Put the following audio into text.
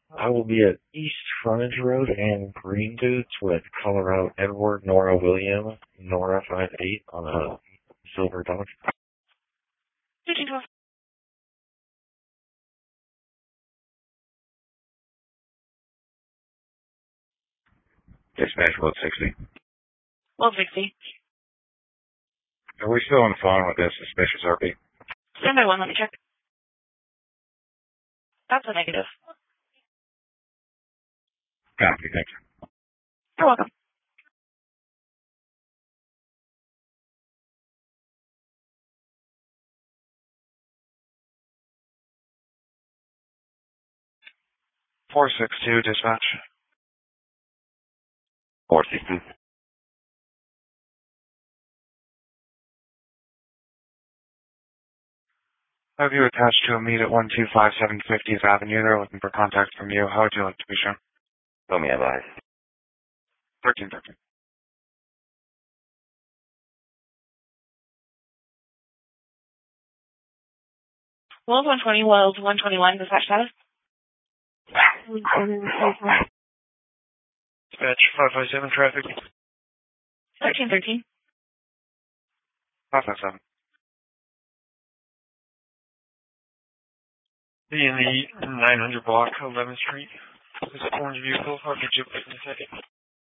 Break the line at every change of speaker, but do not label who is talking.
I will be at East Frontage Road and Green Boots with Colorado Edward Nora William Nora 58 on a silver Dodge.
1312.
Dispatch 160.
1260.
Are we still on the phone with this suspicious RP?
Stand by one, let me check. That's a negative.
Copy, thank you.
You're welcome.
.462 dispatch.
460.
Have you attached to a meet at 1257 50th Avenue? They're looking for contact from you. How would you like to be shown?
Show me advice.
1313.
Wells 120, Wells 121, dispatch status.
Dispatch 557 traffic.
1313.
557.
Be in the 900 block, 11th Street. This orange vehicle. I'll get you up in a second.